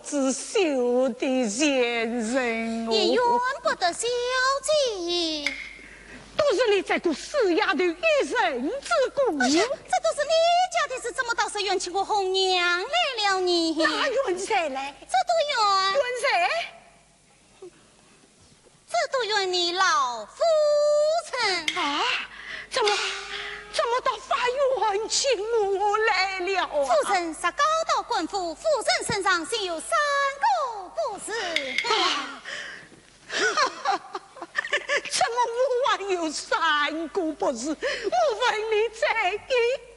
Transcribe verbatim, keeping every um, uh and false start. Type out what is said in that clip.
知羞的先生哦， 也怨不得小姐。 都是你这个死丫的一人之故。 哎呀，这都是你家的事，怎么倒是怨起我红娘来了呢？ 那怨谁嘞？ 这都怨怨谁？ 这都怨你老夫人啊！怎么怎么到法院请我来了啊？ 夫人杀高到官府，夫人身上竟有三个不是。 啊哈哈！怎么我还有三个不是？我问你这个。